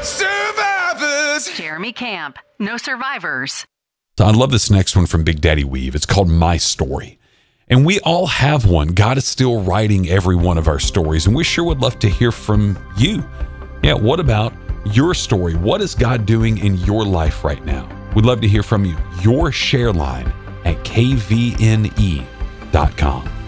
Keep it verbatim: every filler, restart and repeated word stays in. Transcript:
Survivors. Jeremy Camp, no survivors. So I love this next one from Big Daddy Weave. It's called My Story. And we all have one. God is still writing every one of our stories, and we sure would love to hear from you. Yeah, what about your story? What is God doing in your life right now? We'd love to hear from you. Your share line at k v n e dot com.